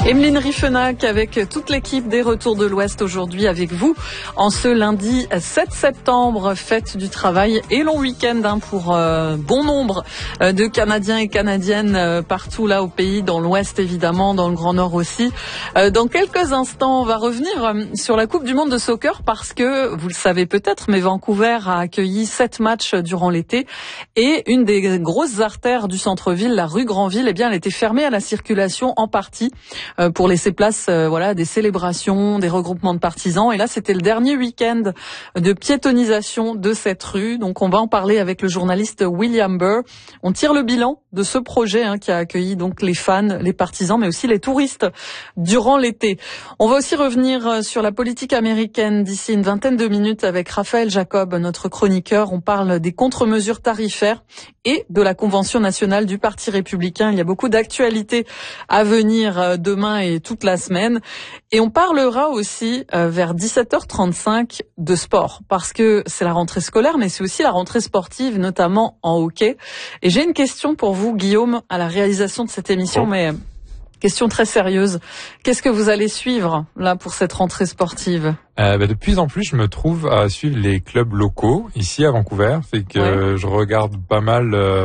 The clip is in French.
Emeline Riefenach avec toute l'équipe des Retours de l'Ouest aujourd'hui avec vous en ce lundi 7 septembre, fête du travail et long week-end pour bon nombre de Canadiens et Canadiennes partout là au pays, dans l'Ouest évidemment, dans le Grand Nord aussi. Dans quelques instants, on va revenir sur la Coupe du Monde de soccer parce que, vous le savez peut-être, mais Vancouver a accueilli 7 matchs durant l'été et une des grosses artères du centre-ville, la rue Granville, eh bien, elle était fermée à la circulation en partie pour laisser place à des célébrations, des regroupements de partisans. Et là, c'était le dernier week-end de piétonisation de cette rue. Donc, on va en parler avec le journaliste William Burr. On tire le bilan de ce projet qui a accueilli donc les fans, les partisans, mais aussi les touristes durant l'été. On va aussi revenir sur la politique américaine d'ici une vingtaine de minutes avec Raphaël Jacob, notre chroniqueur. On parle des contre-mesures tarifaires et de la Convention nationale du Parti républicain. Il y a beaucoup d'actualités à venir demain et toute la semaine. Et on parlera aussi vers 17h35 de sport, parce que c'est la rentrée scolaire, mais c'est aussi la rentrée sportive, notamment en hockey. Et j'ai une question pour vous, Guillaume, à la réalisation de cette émission, mais question très sérieuse. Qu'est-ce que vous allez suivre là pour cette rentrée sportive ? De plus en plus, je me trouve à suivre les clubs locaux ici à Vancouver. C'est que je regarde pas mal